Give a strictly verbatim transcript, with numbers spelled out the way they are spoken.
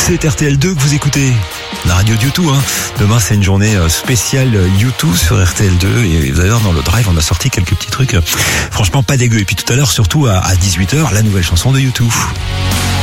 C'est R T L deux que vous écoutez. La radio de U deux, hein. Demain, c'est une journée spéciale U deux sur R T L deux. Et d'ailleurs, dans le drive, on a sorti quelques petits trucs. Franchement, pas dégueu. Et puis tout à l'heure, surtout à dix-huit heures, la nouvelle chanson de U deux.